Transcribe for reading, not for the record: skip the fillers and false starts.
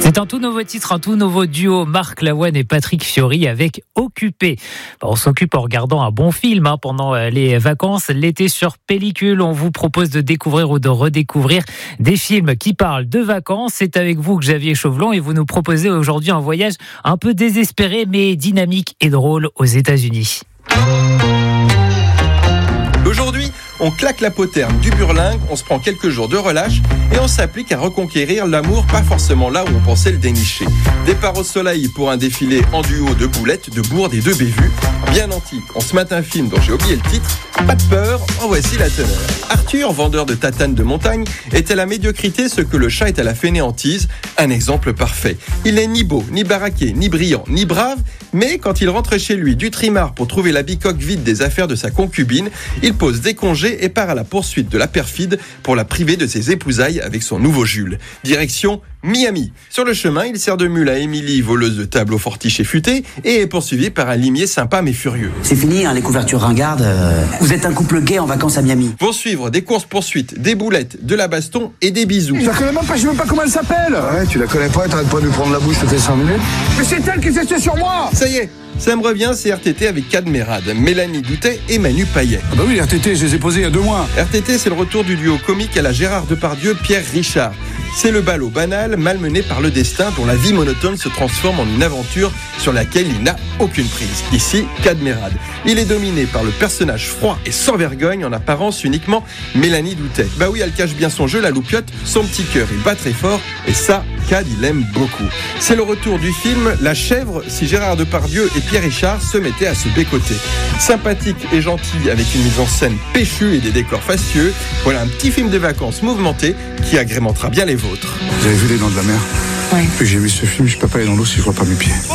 C'est un tout nouveau titre, un tout nouveau duo, Marc Lavoine et Patrick Fiori avec Occupé. On s'occupe en regardant un bon film pendant les vacances. L'été sur pellicule, on vous propose de découvrir ou de redécouvrir des films qui parlent de vacances. C'est avec vous, Xavier Chauvelin, et vous nous proposez aujourd'hui un voyage un peu désespéré mais dynamique et drôle aux États-Unis. Aujourd'hui, on claque la poterne du burlingue, on se prend quelques jours de relâche et on s'applique à reconquérir l'amour, pas forcément là où on pensait le dénicher. Départ au soleil pour un défilé en duo de boulettes, de bourdes et de bévues. Bien antique, on se mate un film dont j'ai oublié le titre. Pas de peur, en voici la teneur. Arthur, vendeur de tatanes de montagne, est à la médiocrité ce que le chat est à la fainéantise. Un exemple parfait. Il n'est ni beau, ni baraqué, ni brillant, ni brave, mais quand il rentre chez lui du trimard pour trouver la bicoque vide des affaires de sa concubine, il pose des congés et part à la poursuite de la perfide pour la priver de ses épousailles avec son nouveau Jules. Direction Miami. Sur le chemin, il sert de mule à Émilie, voleuse de table au fortiche et futée, et est poursuivi par un limier sympa mais furieux. C'est fini, les couvertures ringardes. Vous êtes un couple gay en vacances à Miami. Vont suivre des courses-poursuites, des boulettes, de la baston et des bisous. Je la connais même pas, je sais même pas comment elle s'appelle. Ouais, tu la connais pas, t'arrêtes pas de lui prendre la bouche toutes les 5 minutes. Mais c'est elle qui s'est sur moi. Ça y est, ça me revient, c'est RTT avec Cadmerade, Mélanie Doutet et Manu Payet. Ah bah oui, RTT, je les ai posés il y a 2 mois. RTT, c'est le retour du duo comique à la Gérard Depardieu, Pierre Richard. C'est le ballot banal, malmené par le destin, dont la vie monotone se transforme en une aventure sur laquelle il n'a aucune prise. Ici, Cadmerade. Il est dominé par le personnage froid et sans vergogne, en apparence uniquement Mélanie Doutet. Bah oui, elle cache bien son jeu, la loupiote, son petit cœur, il bat très fort, et ça, Cad, il aime beaucoup. C'est le retour du film La Chèvre, si Gérard Depardieu et Pierre Richard se mettaient à se bécoter. Sympathique et gentil, avec une mise en scène péchue et des décors fastueux, voilà un petit film de vacances mouvementé qui agrémentera bien les vôtres. Vous avez vu Les Dents de la Mer? Oui. Depuis que j'ai vu ce film, je peux pas aller dans l'eau si je vois pas mes pieds.